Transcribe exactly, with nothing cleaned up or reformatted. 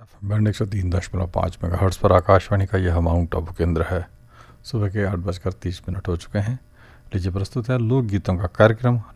Band एक सौ तीन दशमलव पाँच मेगा हर्ट्स पर आकाशवाणी का यह माउंट आबू केंद्र है। सुबह के आठ बजकर तीस मिनट हो चुके हैं। लीजिए प्रस्तुत है लोकगीतों का कार्यक्रम